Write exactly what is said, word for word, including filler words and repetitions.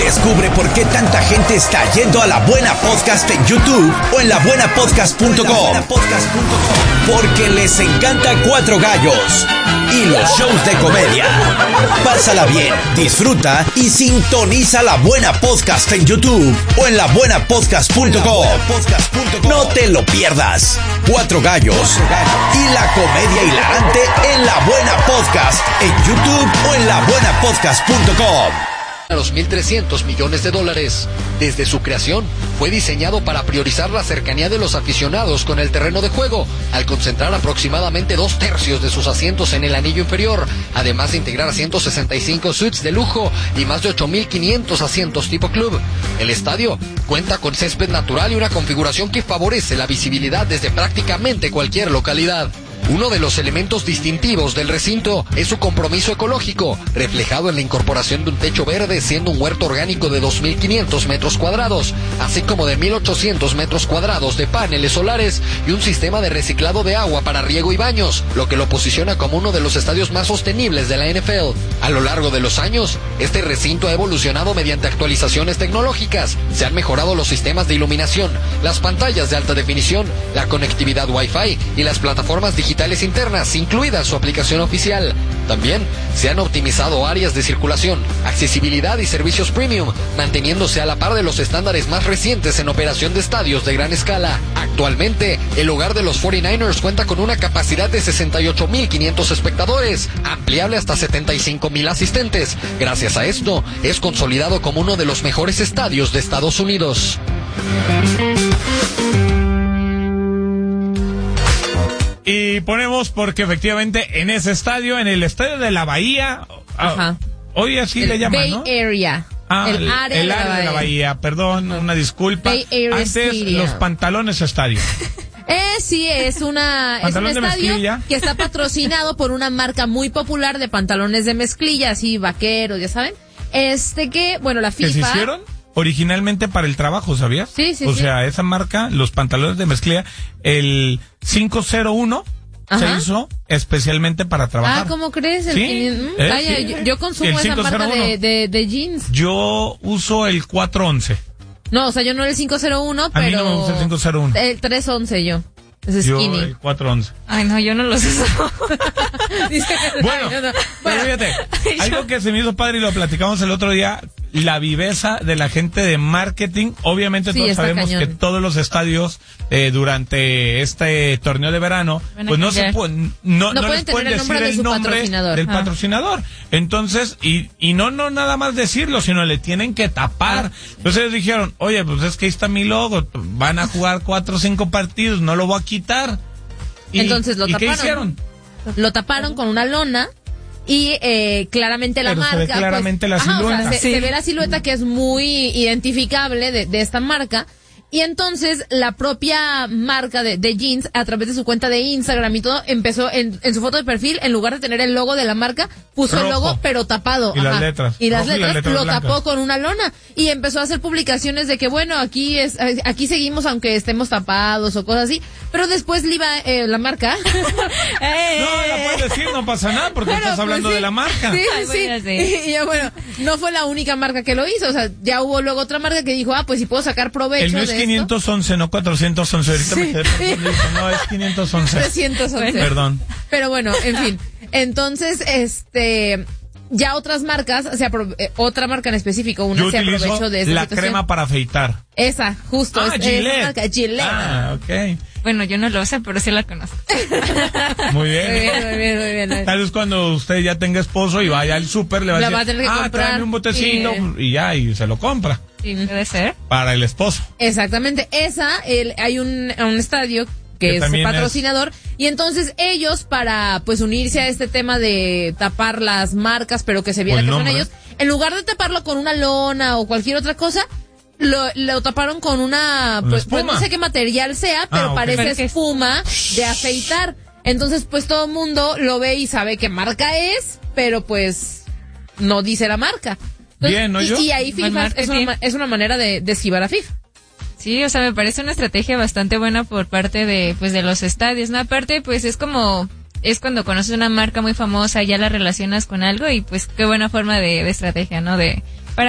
Descubre por qué tanta gente está yendo a La Buena Podcast en YouTube o en la buena podcast punto com. Porque les encanta Cuatro Gallos y los shows de comedia. Pásala bien, disfruta y sintoniza La Buena Podcast en YouTube o en la buena podcast punto com. No te lo pierdas. Cuatro Gallos y la comedia hilarante en La Buena Podcast en YouTube o en la buena podcast punto com. A los mil trescientos millones de dólares. Desde su creación, fue diseñado para priorizar la cercanía de los aficionados con el terreno de juego, al concentrar aproximadamente dos tercios de sus asientos en el anillo inferior, además de integrar ciento sesenta y cinco suites de lujo y más de ocho mil quinientos asientos tipo club. El estadio cuenta con césped natural y una configuración que favorece la visibilidad desde prácticamente cualquier localidad. Uno de los elementos distintivos del recinto es su compromiso ecológico, reflejado en la incorporación de un techo verde, siendo un huerto orgánico de dos mil quinientos metros cuadrados, así como de mil ochocientos metros cuadrados de paneles solares y un sistema de reciclado de agua para riego y baños, lo que lo posiciona como uno de los estadios más sostenibles de la N F L. A lo largo de los años, este recinto ha evolucionado mediante actualizaciones tecnológicas. Se han mejorado los sistemas de iluminación, las pantallas de alta definición, la conectividad Wi-Fi y las plataformas digitales internas, incluida su aplicación oficial. También se han optimizado áreas de circulación, accesibilidad y servicios premium, manteniéndose a la par de los estándares más recientes en operación de estadios de gran escala. Actualmente, el hogar de los cuarenta y nueve ers cuenta con una capacidad de sesenta y ocho mil quinientos espectadores, ampliable hasta setenta y cinco mil asistentes. Gracias a esto, es consolidado como uno de los mejores estadios de Estados Unidos. Y ponemos porque efectivamente en ese estadio, en el estadio de la Bahía, Ajá. hoy así el le llaman, Bay ¿no? Area. Ah, el área, el de, área la de la Bahía, perdón, una disculpa. Bay Area Antes Stadium. los pantalones estadio. Eh, sí, es una es un ¿Pantalón de estadio mezclilla? que está patrocinado por una marca muy popular de pantalones de mezclilla, así vaqueros, ya saben. Este que, bueno, la FIFA. ¿Que se hicieron? Originalmente para el trabajo, ¿sabías? Sí, sí, O sí. sea, esa marca, los pantalones de mezclilla, el cinco cero uno Ajá. se hizo especialmente para trabajar. Ah, ¿cómo crees? El Sí, que- mm, eh, vaya, sí. yo, yo consumo El esa marca cinco cero uno. de, de, de jeans. Yo uso el cuatro once. No, o sea, yo no el cinco cero uno, A pero... mí no me gusta el cinco cero uno. El tres once yo. Es Yo skinny. el cuatro once. Ay, no, yo no los uso. Dice, Bueno, ay, no, no. pero fíjate, algo que se me hizo padre y lo platicamos el otro día, la viveza de la gente de marketing. Obviamente Sí, todos está sabemos cañón. que todos los estadios eh, durante este torneo de verano, Van a pues no cambiar. se pueden, no, No no pueden les pueden tener el decir nombre de el su nombre patrocinador. del Ah. patrocinador. Entonces, y, y no, no nada más decirlo, sino le tienen que tapar. Entonces ellos dijeron, oye, pues es que ahí está mi logo, van a jugar cuatro o cinco partidos, no lo voy a quitar. Y, Entonces lo ¿y taparon. qué hicieron? Lo taparon con una lona y eh, claramente la Pero se marca... ve claramente pues, la ajá, o sea, silueta. se, Sí. se ve la silueta que es muy identificable de, de esta marca. Y entonces la propia marca de, de jeans, a través de su cuenta de Instagram y todo, empezó en, en su foto de perfil, en lugar de tener el logo de la marca, puso el Rojo. logo pero tapado. Y las letras. Y las Rojo y las letras, letras lo blancas. tapó con una lona. Y empezó a hacer publicaciones de que, bueno, aquí es aquí seguimos aunque estemos tapados o cosas así. Pero después le iba eh, la marca... Eh, No, la puedes decir, no pasa nada, porque Bueno, estás pues hablando sí. de la marca. Sí, Ay, sí, bueno, sí. sí. Y ya, bueno, no fue la única marca que lo hizo. O sea, ya hubo luego otra marca que dijo, ah, pues si puedo sacar provecho El mío de es esto. quinientos once, no cuatrocientos once. Ahorita Sí. me quedé pensando, dije, no, es quinientos once. trescientos once. Perdón. Pero bueno, en fin. Entonces, este... Ya otras marcas, o sea, apro- eh, otra marca en específico, una Yo se utilizo aprovechó de esa la situación. crema para afeitar. Esa, justo. Ah, es, esa Gillette. marca, Gillette. Ah, ok. Bueno, yo no lo sé, pero sí la conozco. Muy bien. Muy bien, muy bien, muy bien. Tal vez cuando usted ya tenga esposo y vaya al súper, le va a La decir, va a tener que ah, comprar. tráeme un botecito, Y- y ya, y se lo compra. Sí, puede ser. Para el esposo. Exactamente, esa, el, hay un, un estadio que, Que es también patrocinador y entonces ellos para pues unirse a este tema de tapar las marcas pero que se viera O el que son nombre. ellos, en lugar de taparlo con una lona o cualquier otra cosa, lo, lo taparon con una, Con pues, pues espuma. no sé qué material sea, pero Ah, ok. parece Pero que- espuma de afeitar. Entonces pues todo el mundo lo ve y sabe qué marca es, pero pues no dice la marca. Entonces, Bien, ¿no, y, yo? y ahí Buen FIFA es marketing. una, ma- es una manera de, de esquivar a FIFA. Sí, o sea, me parece una estrategia bastante buena por parte de, pues, de los estadios, ¿no? Aparte, pues, es como, es cuando conoces una marca muy famosa, ya la relacionas con algo y, pues, qué buena forma de, de estrategia, ¿no? De,